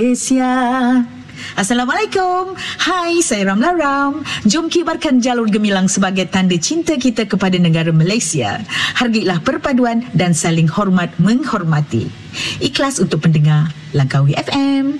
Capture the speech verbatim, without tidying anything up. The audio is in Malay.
Malaysia. Assalamualaikum. Hai, saya Ramla Ram. Jom kibarkan jalur gemilang sebagai tanda cinta kita kepada negara Malaysia. Hargailah perpaduan dan saling hormat menghormati. Ikhlas untuk pendengar Langkawi F M.